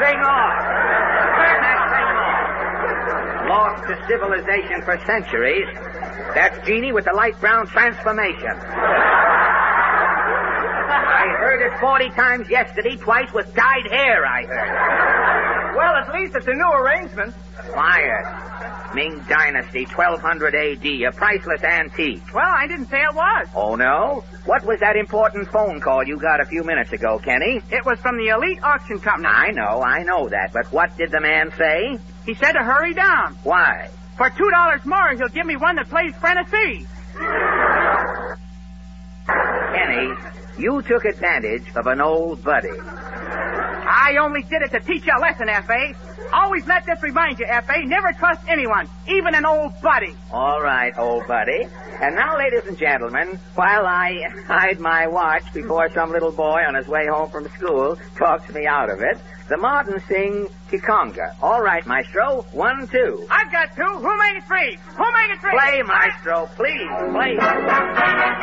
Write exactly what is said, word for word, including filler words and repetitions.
thing off. Turn that thing off. Lost to civilization for centuries. That's Jeannie with the light brown transformation. I heard it forty times yesterday, twice with dyed hair, I heard. Well, at least it's a new arrangement. Quiet. Ming Dynasty, twelve hundred A D, a priceless antique. Well, I didn't say it was. Oh, no? What was that important phone call you got a few minutes ago, Kenny? It was from the Elite Auction Company. I know, I know that, but what did the man say? He said to hurry down. Why? For two dollars more, he'll give me one that plays Fantasy. Kenny, you took advantage of an old buddy. I only did it to teach you a lesson, F A. Always let this remind you, F A, never trust anyone, even an old buddy. All right, old buddy. And now, ladies and gentlemen, while I hide my watch before some little boy on his way home from school talks me out of it, the Martins sing Kikonga. All right, maestro, one, two. I've got two. Who made it three? Who made it three? Play, maestro, please, play.